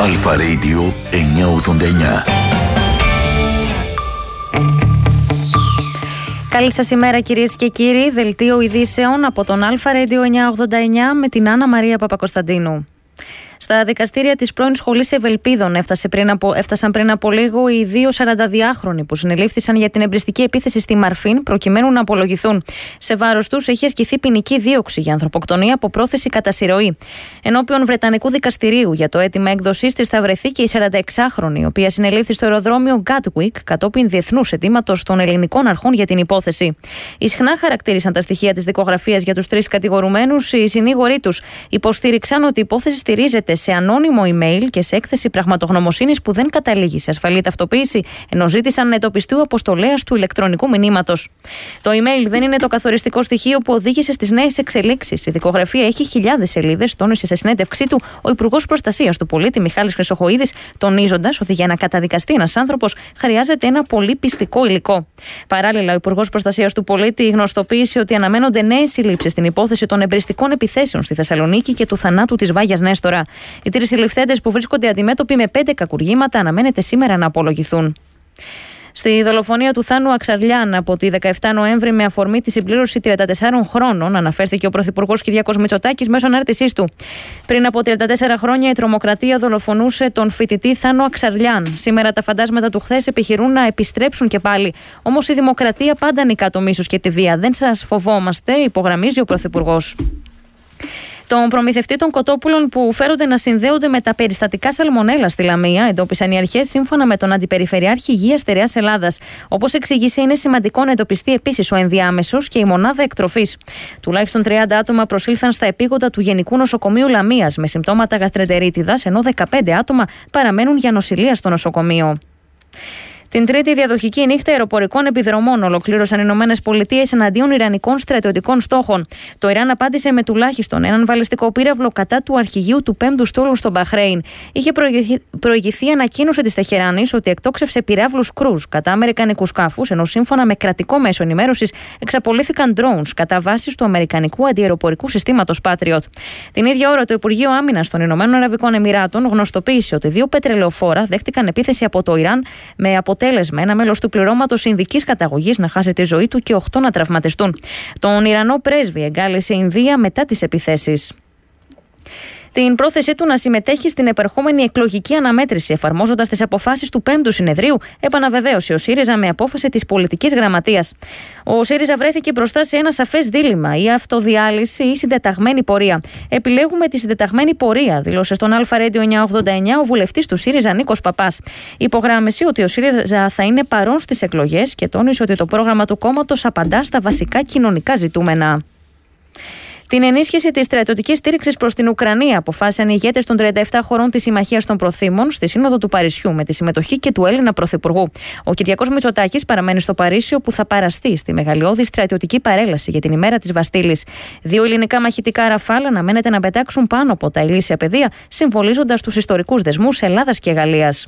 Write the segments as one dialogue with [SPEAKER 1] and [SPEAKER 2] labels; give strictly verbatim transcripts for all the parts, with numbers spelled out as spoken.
[SPEAKER 1] Αλφα Radio εννιακόσια ογδόντα εννιά.
[SPEAKER 2] Καλή σας ημέρα κυρίες και κύριοι. Δελτίο ειδήσεων από τον Αλφα Radio εννιακόσια ογδόντα εννιά με την Άννα Μαρία Παπακοσταντίνου. Στα δικαστήρια της πρώην Σχολής Ευελπίδων έφτασε πριν από, έφτασαν πριν από λίγο οι δύο σαρανταδυάχρονοι που συνελήφθησαν για την εμπριστική επίθεση στη Μαρφίν προκειμένου να απολογηθούν. Σε βάρος τους έχει ασκηθεί ποινική δίωξη για ανθρωποκτονία από πρόθεση κατά συρροή. Ενώπιον Βρετανικού δικαστηρίου για το αίτημα έκδοσής της θα βρεθεί και η σαρανταεξάχρονη, η οποία συνελήφθη στο αεροδρόμιο Gatwick κατόπιν διεθνούς αιτήματος των ελληνικών αρχών για την υπόθεση. Ισχνά χαρακτήρισαν τα στοιχεία της δικογραφίας για τους τρεις κατηγορουμένους. Οι συνήγοροι τους υποστήριξαν ότι η υπόθεση στηρίζεται σε ανώνυμο email και σε έκθεση πραγματογνωμοσύνης που δεν καταλήγει σε ασφαλή ταυτοποίηση, ενώ ζήτησαν να εντοπιστεί ο αποστολέας του ηλεκτρονικού μηνύματος. Το email δεν είναι το καθοριστικό στοιχείο που οδήγησε στις νέες εξελίξεις. Η δικογραφία έχει χιλιάδες σελίδες, τόνισε σε συνέντευξή του ο Υπουργός Προστασίας του Πολίτη Μιχάλης Χρυσοχοΐδης, τονίζοντας ότι για να καταδικαστεί ένας άνθρωπος χρειάζεται ένα πολύ πιστικό υλικό. Παράλληλα, ο Υπουργός Προστασίας του Πολίτη γνωστοποίησε ότι αναμένονται νέες συλλήψεις στην υπόθεση των εμπριστικών επιθέσεων στη Θεσσαλονίκη και του θανάτου της Βάγιας Νέστορα. Οι τρεις συλληφθέντες που βρίσκονται αντιμέτωποι με πέντε κακουργήματα αναμένεται σήμερα να απολογηθούν. Στη δολοφονία του Θάνου Αξαρλιάν από τη δεκαεφτά Νοέμβρη, με αφορμή τη συμπλήρωση τριάντα τεσσάρων χρόνων, αναφέρθηκε ο Πρωθυπουργός Κυριάκος Μητσοτάκης μέσω ανάρτησής του. Πριν από τριάντα τέσσερα χρόνια, η τρομοκρατία δολοφονούσε τον φοιτητή Θάνο Αξαρλιάν. Σήμερα τα φαντάσματα του χθες επιχειρούν να επιστρέψουν και πάλι. Όμως η δημοκρατία πάντα νικά το μίσος και τη βία. Δεν σας φοβόμαστε, υπογραμμίζει ο Πρωθυπουργός. Τον προμηθευτή των κοτόπουλων που φέρονται να συνδέονται με τα περιστατικά σαλμονέλα στη Λαμία εντόπισαν οι αρχές σύμφωνα με τον Αντιπεριφερειάρχη Υγείας Στερεάς Ελλάδας. Όπως εξήγησε, είναι σημαντικό να εντοπιστεί επίσης ο ενδιάμεσος και η μονάδα εκτροφής. Τουλάχιστον τριάντα άτομα προσήλθαν στα επίγοντα του Γενικού Νοσοκομείου Λαμίας με συμπτώματα γαστρεντερίτιδας, ενώ δεκαπέντε άτομα παραμένουν για νοσηλεία στο νοσοκομείο. Την τρίτη διαδοχική νύχτα αεροπορικών επιδρομών ολοκλήρωσαν οι Ηνωμένες Πολιτείες εναντίον ιρανικών στρατιωτικών στόχων. Το Ιράν απάντησε με τουλάχιστον έναν βαλιστικό πύραυλο κατά του αρχηγείου του πέμπτου στόλου στο Μπαχρέιν. Είχε προηγηθεί ανακοίνωση της Τεχεράνης ότι εκτόξευσε πυράβλους κρούζ κατά αμερικανικούς σκάφους, ενώ σύμφωνα με κρατικό μέσο ενημέρωσης εξαπολύθηκαν drones κατά βάσης του αμερικανικού αντιαεροπορικού συστήματος Patriot. Την ίδια ώρα, το Υπουργείο Άμυνας των Ηνωμένων Αραβικών Εμιράτων γνωστοποίησε ότι δύο πετρελαιοφόρα δέχτηκαν επίθεση από το Ιράν, με αποτέλεσμα ένα μέλος του πληρώματος Ινδικής καταγωγής να χάσει τη ζωή του και οκτώ να τραυματιστούν. Τον Ιρανό πρέσβη εγκάλεσε η Ινδία μετά τις επιθέσεις. Την πρόθεσή του να συμμετέχει στην επερχόμενη εκλογική αναμέτρηση, εφαρμόζοντας τις αποφάσεις του πέμπτου συνεδρίου, επαναβεβαίωσε ο ΣΥΡΙΖΑ με απόφαση της πολιτικής γραμματείας. Ο ΣΥΡΙΖΑ βρέθηκε μπροστά σε ένα σαφές δίλημμα: η αυτοδιάλυση ή συντεταγμένη πορεία. Επιλέγουμε τη συντεταγμένη πορεία, δήλωσε στον Αλφα Radio εννιακόσια ογδόντα εννιά ο βουλευτής του ΣΥΡΙΖΑ Νίκος Παπάς. Υπογράμμισε ότι ο ΣΥΡΙΖΑ θα είναι παρόν στις εκλογές και τόνισε ότι το πρόγραμμα του κόμματος απαντά στα βασικά κοινωνικά ζητούμενα. Την ενίσχυση της στρατιωτικής στήριξης προς την Ουκρανία αποφάσισαν οι ηγέτες των τριάντα επτά χωρών της Συμμαχίας των Προθήμων στη Σύνοδο του Παρισιού, με τη συμμετοχή και του Έλληνα Πρωθυπουργού. Ο Κυριάκος Μητσοτάκης παραμένει στο Παρίσι, όπου θα παραστεί στη μεγαλειώδη στρατιωτική παρέλαση για την ημέρα της Βαστίλης. Δύο ελληνικά μαχητικά Ραφάλ αναμένεται να πετάξουν πάνω από τα ηλίσια πεδία, συμβολίζοντας τους ιστορικούς δεσμούς Ελλάδας και Γαλλίας.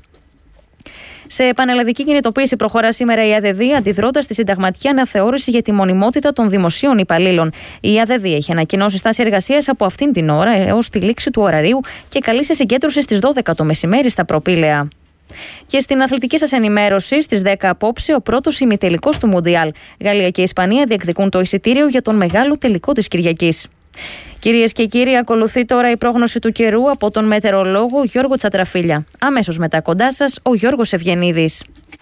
[SPEAKER 2] Σε πανελλαδική κινητοποίηση προχωρά σήμερα η ΑΔΔ, αντιδρώντας στη συνταγματική αναθεώρηση για τη μονιμότητα των δημοσίων υπαλλήλων. Η ΑΔΔ έχει ανακοινώσει στάση εργασίας από αυτήν την ώρα έως τη λήξη του ωραρίου και καλεί σε συγκέντρωση στις δώδεκα το μεσημέρι στα Προπήλαια. Και στην αθλητική σας ενημέρωση, στις δέκα απόψε, ο πρώτος ημιτελικός του Μουντιάλ. Γαλλία και Ισπανία διεκδικούν το εισιτήριο για τον μεγάλο τελικό της Κυριακής. Κυρίες και κύριοι, ακολουθεί τώρα η πρόγνωση του καιρού από τον μετεωρολόγο Γιώργο Τσατραφίλια. Αμέσως μετά κοντά σας ο Γιώργος Ευγενίδης.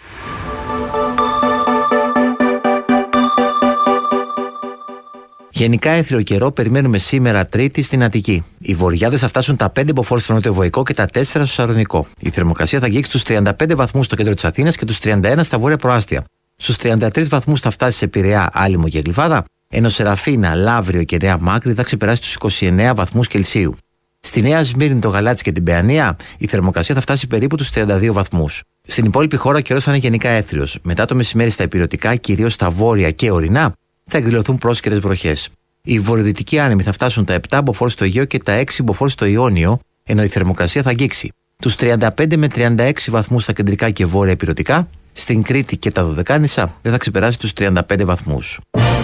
[SPEAKER 3] Γενικά έθριο καιρό περιμένουμε σήμερα Τρίτη στην Αττική. Οι βορειάδες θα φτάσουν τα πέντε μποφόρ στο νοτιοβοϊκό και τα τέσσερα στο Σαρδονικό. Η θερμοκρασία θα αγγίξει τους τριάντα πέντε βαθμούς στο κέντρο της Αθήνας και τους τριάντα ένα στα βόρεια προάστια. Στους τριάντα τρεις βαθμούς θα φτάσει σε Πειραιά, Άλυμο και Γλυφάδα, ενώ σε Ραφίνα, Λαύριο και Νέα Μάκρη θα ξεπεράσει τους είκοσι εννέα βαθμούς Κελσίου. Στη Νέα Σμύρνη, το Γαλάτσι και την Παιανία, η θερμοκρασία θα φτάσει περίπου τους τριάντα δύο βαθμούς. Στην υπόλοιπη χώρα ο καιρός θα είναι γενικά έθριος. Μετά το μεσημέρι στα ηπειρωτικά, κυρίως στα βόρεια και ορεινά, θα εκδηλωθούν πρόσκαιρες βροχές. Οι βορειοδυτικοί άνεμοι θα φτάσουν τα επτά μποφόρ στο Αιγαίο και τα έξι μποφόρ στο Ιόνιο, ενώ η θερμοκρασία θα αγγίξει τους τριάντα πέντε με τριάντα έξι βαθμούς στα κεντρικά και βόρεια ηπειρωτικά. Στην Κρήτη και τα Δωδεκάνησα δεν θα ξεπεράσει τους τριάντα πέντε βαθμούς.